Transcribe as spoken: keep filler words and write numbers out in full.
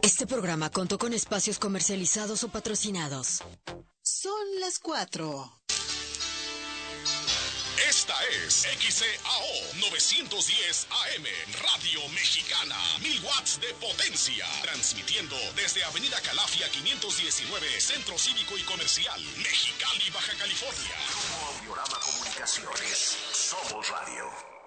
Este programa contó con espacios comercializados o patrocinados. Son las cuatro. Esta es X C A O novecientos diez A M, Radio Mexicana, mil watts de potencia, transmitiendo desde Avenida Calafia quinientos diecinueve, Centro Cívico y Comercial, Mexicali, Baja California. Grupo Audiorama Comunicaciones, Somos Radio.